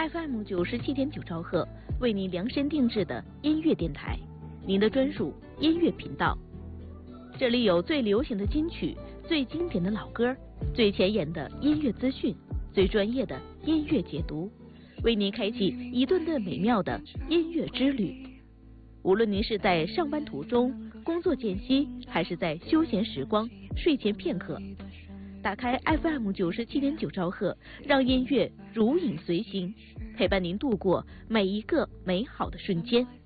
FM97.9兆赫，为您量身定制的音乐电台，您的专属音乐频道。这里有最流行的金曲、最经典的老歌、最前沿的音乐资讯、最专业的音乐解读，为您开启一顿顿美妙的音乐之旅。无论您是在上班途中、工作间隙，还是在休闲时光、睡前片刻，打开 FM97.9兆赫，让音乐如影随形，陪伴您度过每一个美好的瞬间。